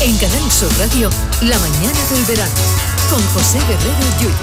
En Canal Sur Radio, La mañana del verano, con José Guerrero Yuyo.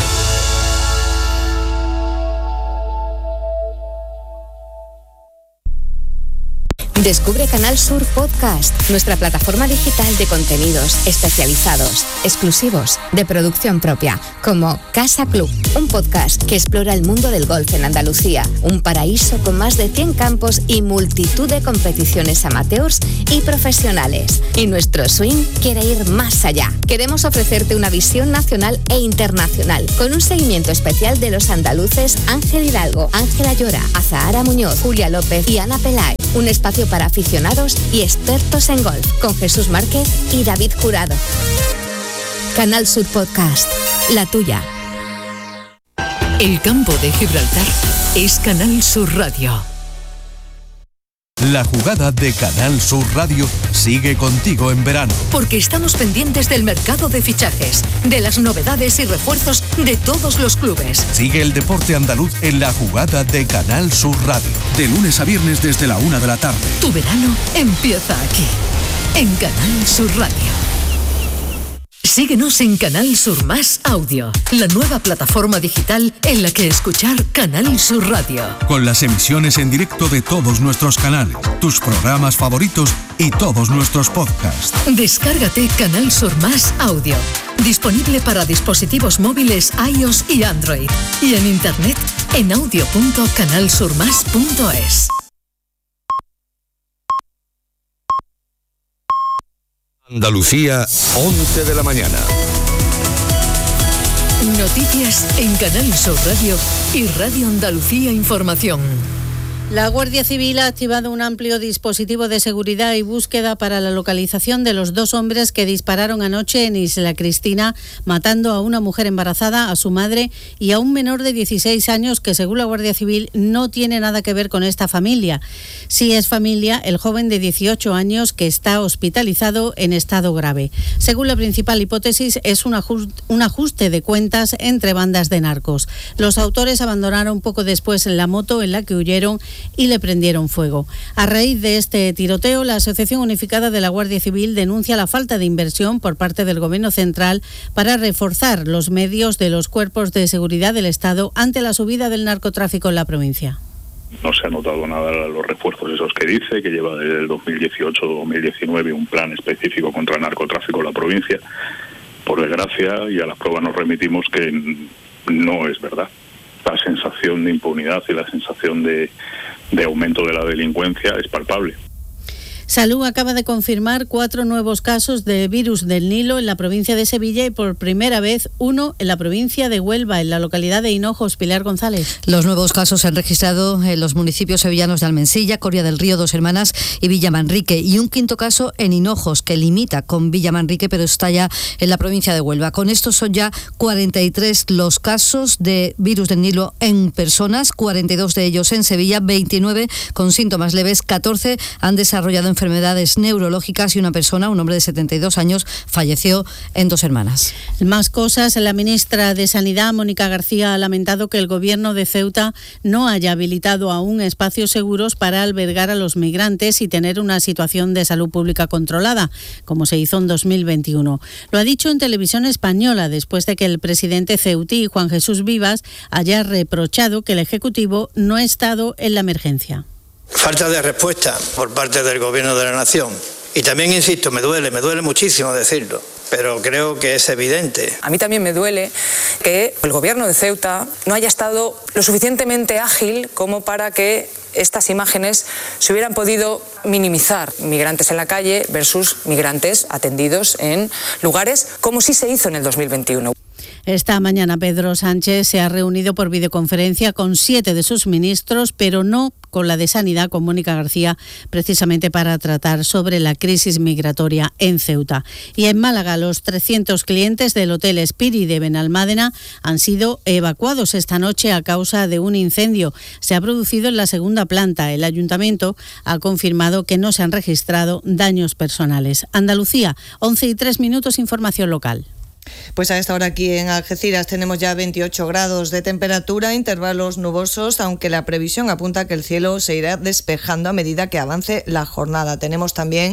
Descubre Canal Sur Podcast, nuestra plataforma digital de contenidos especializados, exclusivos, de producción propia, como Casa Club, un podcast que explora el mundo del golf en Andalucía, un paraíso con más de 100 campos y multitud de competiciones amateurs y profesionales. Y nuestro swing quiere ir más allá. Queremos ofrecerte una visión nacional e internacional, con un seguimiento especial de los andaluces Ángel Hidalgo, Ángela Llora, Azahara Muñoz, Julia López y Ana Peláez. Un espacio para aficionados y expertos en golf, con Jesús Márquez y David Jurado. Canal Sur Podcast, la tuya. El campo de Gibraltar es Canal Sur Radio. La jugada de Canal Sur Radio sigue contigo en verano. Porque estamos pendientes del mercado de fichajes, de las novedades y refuerzos de todos los clubes. Sigue el deporte andaluz en la jugada de Canal Sur Radio. De lunes a viernes desde la 1 de la tarde. Tu verano empieza aquí, en Canal Sur Radio. Síguenos en Canal Sur Más Audio, la nueva plataforma digital en la que escuchar Canal Sur Radio. Con las emisiones en directo de todos nuestros canales, tus programas favoritos y todos nuestros podcasts. Descárgate Canal Sur Más Audio, disponible para dispositivos móviles iOS y Android, y en internet en audio.canalsurmas.es. Andalucía, 11 de la mañana. Noticias en Canal Sur Radio y Radio Andalucía Información. La Guardia Civil ha activado un amplio dispositivo de seguridad y búsqueda para la localización de los 2 hombres que dispararon anoche en Isla Cristina, matando a una mujer embarazada, a su madre y a un menor de 16 años que, según la Guardia Civil, no tiene nada que ver con esta familia. Sí es familia el joven de 18 años que está hospitalizado en estado grave. Según la principal hipótesis, es un ajuste de cuentas entre bandas de narcos. Los autores abandonaron poco después la moto en la que huyeron y le prendieron fuego. A raíz de este tiroteo, la Asociación Unificada de la Guardia Civil denuncia la falta de inversión por parte del Gobierno central para reforzar los medios de los cuerpos de seguridad del Estado ante la subida del narcotráfico en la provincia. No se ha notado nada los refuerzos esos que dice, que lleva desde el 2018-2019 un plan específico contra el narcotráfico en la provincia. Por desgracia, y a las pruebas nos remitimos, que no es verdad. La sensación de impunidad y la sensación de aumento de la delincuencia es palpable. Salud acaba de confirmar 4 nuevos casos de virus del Nilo en la provincia de Sevilla y por primera vez uno en la provincia de Huelva, en la localidad de Hinojos. Pilar González. Los nuevos casos se han registrado en los municipios sevillanos de Almensilla, Coria del Río, Dos Hermanas y Villamanrique, y un 5.º caso en Hinojos, que limita con Villamanrique pero está ya en la provincia de Huelva. Con esto son ya 43 los casos de virus del Nilo en personas, 42 de ellos en Sevilla, 29 con síntomas leves, 14 han desarrollado enfermedades neurológicas y una persona, un hombre de 72 años, falleció en Dos Hermanas. Más cosas. La ministra de Sanidad, Mónica García, ha lamentado que el Gobierno de Ceuta no haya habilitado aún espacios seguros para albergar a los migrantes y tener una situación de salud pública controlada, como se hizo en 2021. Lo ha dicho en Televisión Española después de que el presidente ceutí, Juan Jesús Vivas, haya reprochado que el Ejecutivo no ha estado en la emergencia. Falta de respuesta por parte del Gobierno de la Nación. Y también, insisto, me duele muchísimo decirlo, pero creo que es evidente. A mí también me duele que el Gobierno de Ceuta no haya estado lo suficientemente ágil como para que estas imágenes se hubieran podido minimizar. Migrantes en la calle versus migrantes atendidos en lugares, como sí se hizo en el 2021. Esta mañana Pedro Sánchez se ha reunido por videoconferencia con 7 de sus ministros, pero no con la de Sanidad, con Mónica García, precisamente para tratar sobre la crisis migratoria en Ceuta. Y en Málaga, los 300 clientes del Hotel Spirit de Benalmádena han sido evacuados esta noche a causa de un incendio. Se ha producido en la segunda planta. El Ayuntamiento ha confirmado que no se han registrado daños personales. Andalucía, 11:03, información local. Pues a esta hora aquí en Algeciras tenemos ya 28 grados de temperatura, intervalos nubosos, aunque la previsión apunta que el cielo se irá despejando a medida que avance la jornada. Tenemos también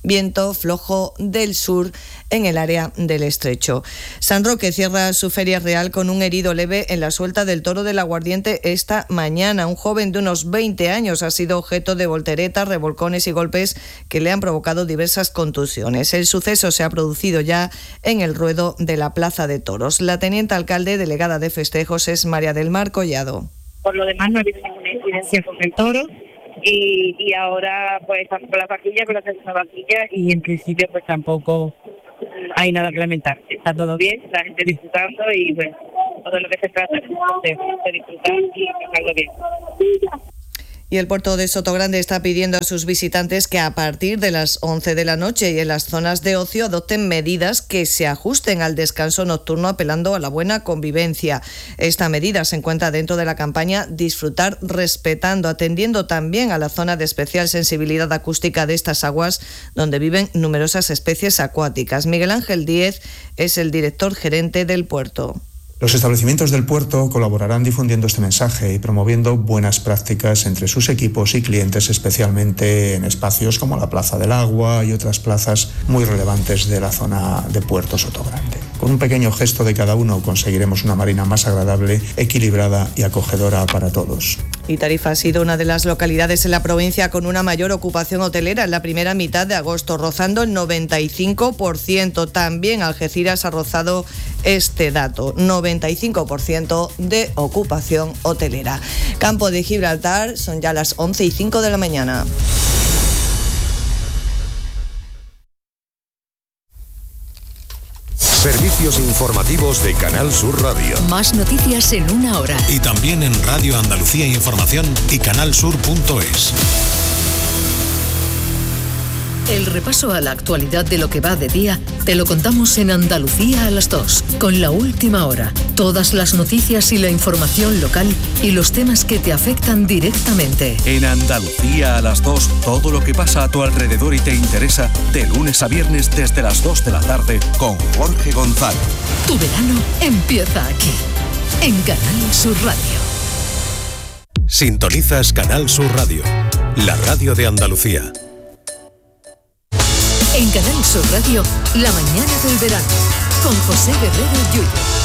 viento flojo del sur en el área del Estrecho. San Roque cierra su feria real con un herido leve en la suelta del Toro del Aguardiente esta mañana. Un joven de unos 20 años ha sido objeto de volteretas, revolcones y golpes que le han provocado diversas contusiones. El suceso se ha producido ya en el ruedo de la Plaza de Toros. La teniente alcalde delegada de festejos es María del Mar Collado. Por lo demás no ha habido ninguna incidencia con el toro y ahora pues estamos con la vaquilla, con la segunda vaquilla y en principio pues tampoco hay nada que lamentar. Está todo bien, la gente disfrutando y bueno, todo lo que se trata es de disfrutar y pasarlo bien. Y el puerto de Sotogrande está pidiendo a sus visitantes que a partir de las 11 de la noche y en las zonas de ocio adopten medidas que se ajusten al descanso nocturno, apelando a la buena convivencia. Esta medida se encuentra dentro de la campaña Disfrutar respetando, atendiendo también a la zona de especial sensibilidad acústica de estas aguas, donde viven numerosas especies acuáticas. Miguel Ángel Díez es el director gerente del puerto. Los establecimientos del puerto colaborarán difundiendo este mensaje y promoviendo buenas prácticas entre sus equipos y clientes, especialmente en espacios como la Plaza del Agua y otras plazas muy relevantes de la zona de Puerto Sotogrande. Con un pequeño gesto de cada uno conseguiremos una marina más agradable, equilibrada y acogedora para todos. Y Tarifa ha sido una de las localidades en la provincia con una mayor ocupación hotelera en la primera mitad de agosto, rozando el 95%. También Algeciras ha rozado este dato, 95% de ocupación hotelera. Campo de Gibraltar, son ya las 11:05 de la mañana. Servicios informativos de Canal Sur Radio. Más noticias en una hora. Y también en Radio Andalucía Información y canalsur.es. El repaso a la actualidad de lo que va de día te lo contamos en Andalucía a las 2, con La Última Hora. Todas las noticias y la información local y los temas que te afectan directamente. En Andalucía a las 2, todo lo que pasa a tu alrededor y te interesa, de lunes a viernes desde las 2 de la tarde con Jorge González. Tu verano empieza aquí, en Canal Sur Radio. Sintonizas Canal Sur Radio, la radio de Andalucía. En Canal Sur Radio, la mañana del verano, con José Guerrero Yuyo.